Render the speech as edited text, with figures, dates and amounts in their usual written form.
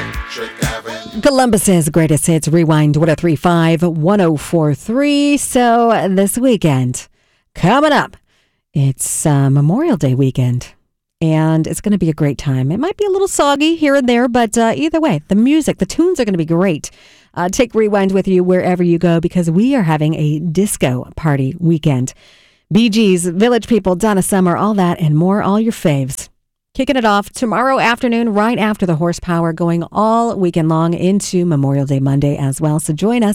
Columbus's greatest hits rewind 1035 1043. So this weekend coming up, it's Memorial Day weekend. And it's going to be a great time. It might be a little soggy here and there, but either way, the music, the tunes are going to be great. Take Rewind with you wherever you go because we are having a disco party weekend. Bee Gees, Village People, Donna Summer, all that and more, all your faves. Kicking it off tomorrow afternoon, right after the Horsepower, going all weekend long into Memorial Day Monday as well. So join us.